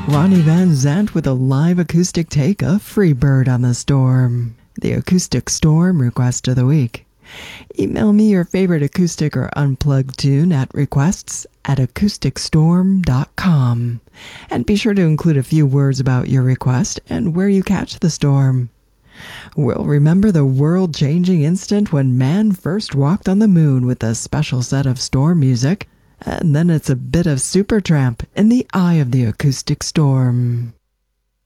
Ronnie Van Zant with a live acoustic take of Freebird on the Storm. The Acoustic Storm Request of the Week. Email me your favorite acoustic or unplugged tune at requests@acousticstorm.com. And be sure to include a few words about your request and where you catch the storm. We'll remember the world-changing instant when man first walked on the moon with a special set of storm music. And then it's a bit of Supertramp in the eye of the acoustic storm.